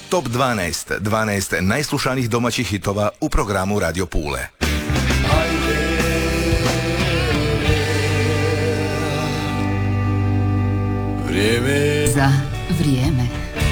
Top 12. 12 najslušanijih domaćih hitova u programu Radio Pule. Vrijeme za vrijeme.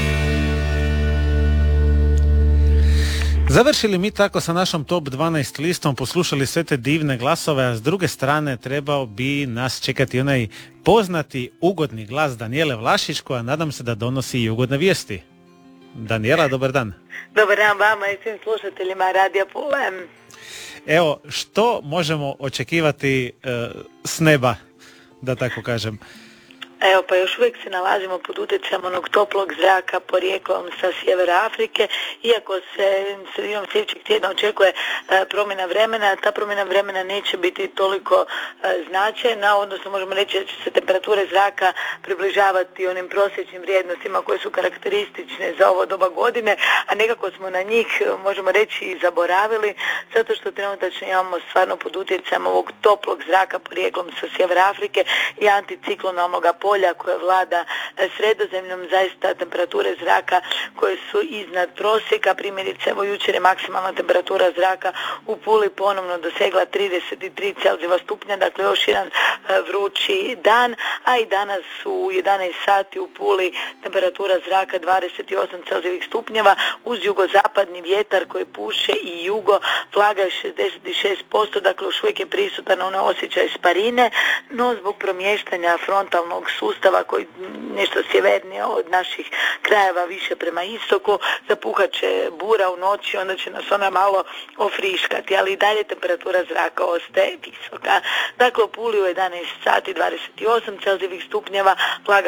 Završili mi tako sa našom Top 12 listom, poslušali sve te divne glasove, a s druge strane trebao bi nas čekati onaj poznati ugodni glas Danijele Vlašić, koja nadam se da donosi i ugodne vijesti. Danijela, dobar dan. Dobar dan vama i svim slušateljima Radija Pule. Evo, što možemo očekivati s neba, da tako kažem? Evo, pa još uvijek se nalazimo pod utjecajem onog toplog zraka porijeklom sa sjevera Afrike, iako se sredinom sljedećeg tjedna očekuje promjena vremena, ta promjena vremena neće biti toliko značajna, odnosno možemo reći da će se temperature zraka približavati onim prosječnim vrijednostima koje su karakteristične za ovo doba godine, a nekako smo na njih, možemo reći, i zaboravili, zato što trenutačno imamo stvarno pod utjecajem ovog toplog zraka porijeklom sa sjevera Afrike i anticiklonoga polja koje vlada Sredozemljom, zaista temperature zraka koje su iznad prosjeka. Primjerice, evo jučer je maksimalna temperatura zraka u Puli ponovno dosegla 33 Celzijeva stupnja, dakle još jedan vrući dan, a i danas u 11 sati u Puli temperatura zraka 28 Celzijevih stupnjeva uz jugozapadni vjetar koji puše i jugo, vlaga je 66%, dakle još uvijek je prisutan onaj osjećaj sparine, no zbog promještanja frontalnog sustava koji nešto sjevernije od naših krajeva više prema istoku, zapuhat će bura u noći, onda će nas ona malo ofriškati, ali i dalje temperatura zraka ostaje visoka. Dakle, u Puli u 11 sati 28 Celzijevih stupnjeva, vlaga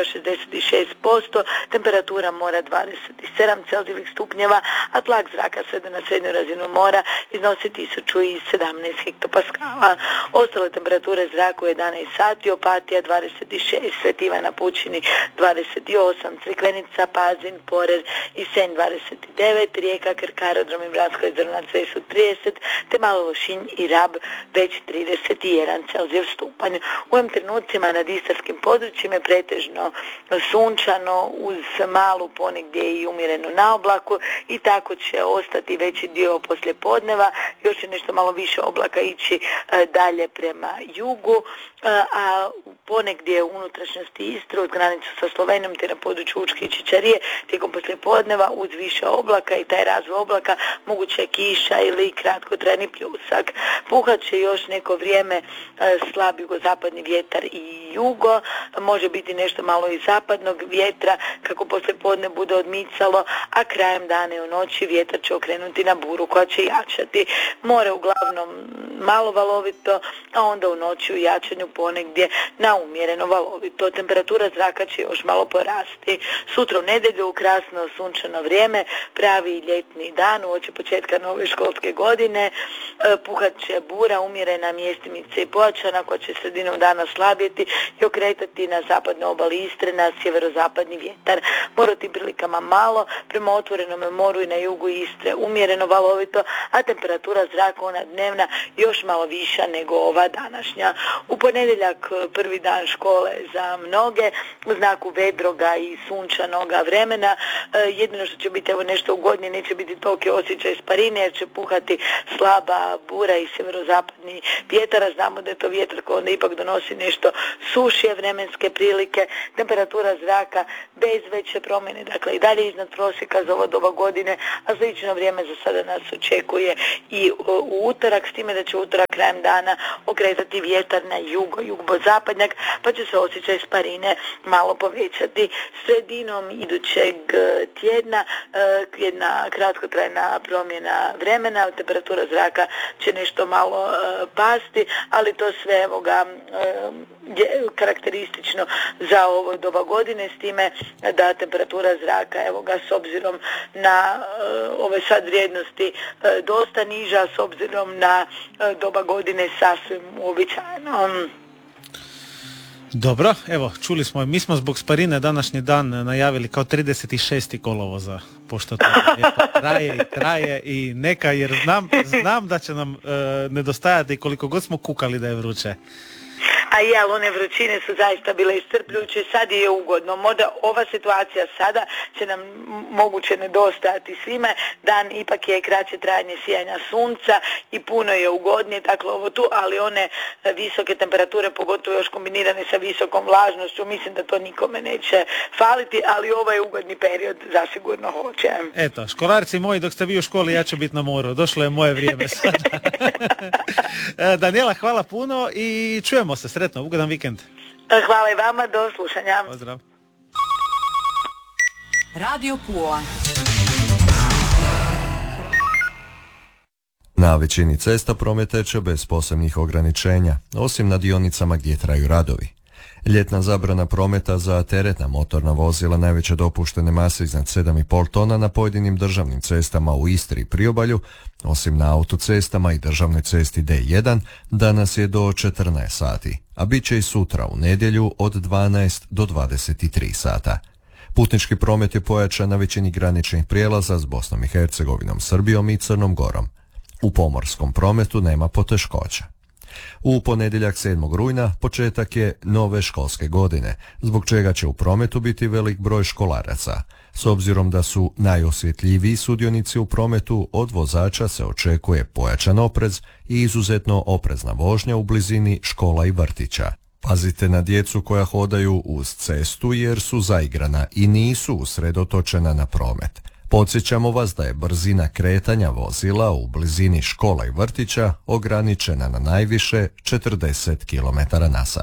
66%, temperatura mora 27 Celzijevih stupnjeva, a tlak zraka svede na srednju razinu mora iznosi 1017 hektopaskala. Ostale temperature zraka u 11 sati, Opatija 26, Sveti Ivan na Pučini 28, Crikvenica, Pazin, Porež i Senj 29, Rijeka, Krk, Aerodrom i Bratsko jezero na Cresu 30, te Malo Lošinj i Rab već 31 Celzijev stupanj. U ovim trenucima nad istarskim područjima je pretežno sunčano uz malu ponegdje i umjerenu naoblaku i tako će ostati veći dio poslijepodneva. Još je nešto malo više oblaka ići dalje prema jugu, a ponegdje u unutrašnjosti Istre uz granicu sa Slovenijom te na području Učke i Čičarije tijekom poslijepodneva uz više oblaka i taj razvoj oblaka moguća je kiša ili kratkotrajni pljusak. Puhat će još neko vrijeme slab jugozapadni vjetar i jugo, može biti nešto malo i zapadnog vjetra kako poslijepodne bude odmicalo, a krajem dana i u noći vjetar će okrenuti na buru koja će jačati. More uglavnom malo valovito, a onda u noći u jačanju ponegdje na umjereno valovito. Temperatura zraka će još malo porasti. Sutra u nedjelju u krasno sunčano vrijeme, pravi ljetni dan uoči početka nove školske godine, puhat će bura umjerena mjestimice i pojačana koja će sredinom dana slabjeti i okretati na zapadnoj obali Istre na sjeverozapadni vjetar. Mora tim prilikama malo, prema otvorenom moru i na jugu Istre umjereno valovito, a temperatura zraka ona dnevna još malo viša nego ova današnja. U ponedjeljak prvi dan škole za mnoge u znaku vedroga i sunčanoga vremena. Jedino što će biti evo nešto ugodnije, neće biti toliki osjećaj sparine jer će puhati slaba bura i sjeverozapadni vjetar. Znamo da je to vjetar koji onda ipak donosi nešto sušije vremenske prilike. Temperatura zraka bez veće promjene, dakle i dalje iznad prosjeka za ovo doba godine, a slično vrijeme za sada nas očekuje i u utorak, s time da će utorak krajem dana okretati vjetar na jugozapadnjak, pa će se osjećaj sparine malo povećati. Sredinom idućeg tjedna jedna kratkotrajna promjena vremena, temperatura zraka će nešto malo pasti, ali to sve evo ga je karakteristično za ovo doba godine, s time da temperatura zraka evo ga s obzirom na ove sad vrijednosti dosta niža, s obzirom na doba godine sasvim uobičajeno. Dobro, evo, čuli smo, mi smo zbog sparine današnji dan najavili kao 36. kolovoza, pošto to traje i neka, jer znam da će nam nedostajati koliko god smo kukali da je vruće. A i ali one vrućine su zaista bile iscrpljujuće, sad je ugodno. Možda ova situacija sada će nam moguće nedostajati svima. Dan ipak je kraće trajanje sijanja sunca i puno je ugodnije, dakle ovo tu, ali one visoke temperature, pogotovo još kombinirane sa visokom vlažnošću, mislim da to nikome neće faliti, ali ovaj ugodni period zasigurno hoće. Eto, školarci moji, dok ste vi u školi, ja ću biti na moru. Došlo je moje vrijeme sada. Daniela, hvala puno i čujemo se. Sretno, ugodan vikend. Hvala i vama, do slušanja. Pozdrav. Radio Pula. Na većini cesta promet teče bez posebnih ograničenja, osim na dionicama gdje traju radovi. Ljetna zabrana prometa za teretna motorna vozila najveće dopuštene mase iznad 7,5 tona na pojedinim državnim cestama u Istri i Priobalju, osim na autocestama i državnoj cesti D1, danas je do 14 sati, a bit će i sutra u nedjelju od 12 do 23 sata. Putnički promet je pojačan na većini graničnih prijelaza s Bosnom i Hercegovinom, Srbijom i Crnom Gorom. U pomorskom prometu nema poteškoća. U ponedjeljak 7. rujna početak je nove školske godine, zbog čega će u prometu biti velik broj školaraca. S obzirom da su najosjetljiviji sudionici u prometu, od vozača se očekuje pojačan oprez i izuzetno oprezna vožnja u blizini škola i vrtića. Pazite na djecu koja hodaju uz cestu jer su zaigrana i nisu usredotočena na promet. Podsjećamo vas da je brzina kretanja vozila u blizini škola i vrtića ograničena na najviše 40 km/h.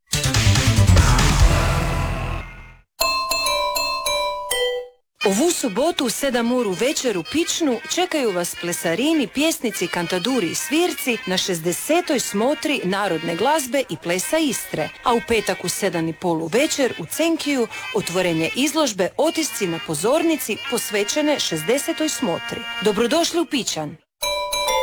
Ovu subotu u 7 uru večer u Pičnu čekaju vas plesarini, pjesnici, kantaduri i svirci na 60. smotri narodne glazbe i plesa Istre, a u petak u 7:30 večer u Cenkiju otvorenje izložbe Otisci na pozornici posvećene 60. smotri. Dobrodošli u Pičan!